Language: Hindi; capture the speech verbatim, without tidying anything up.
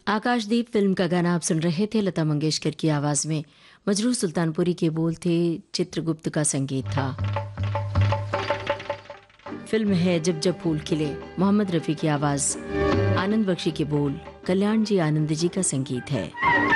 आकाशदीप फिल्म का गाना आप सुन रहे थे। लता मंगेशकर की आवाज में मजरूह सुल्तानपुरी के बोल थे, चित्रगुप्त का संगीत था। फिल्म है जब जब फूल खिले, मोहम्मद रफी की आवाज, आनंद बख्शी के बोल, कल्याण जी आनंद जी का संगीत है।